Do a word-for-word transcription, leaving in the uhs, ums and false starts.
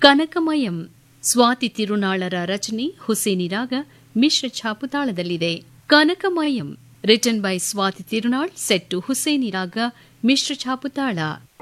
ಕನಕಮಯಂ ಸ್ವಾತಿ ತಿರುನಾಳರ ರಚನೆ ಹುಸೇನಿ ರಾಗ ಮಿಶ್ರ ಛಾಪುತಾಳದಲ್ಲಿದೆ. ಕನಕಮಯಂ written by Swati Tirunal set to ಹುಸೇನಿ ರಾಗ ಮಿಶ್ರ ಛಾಪುತಾಳ.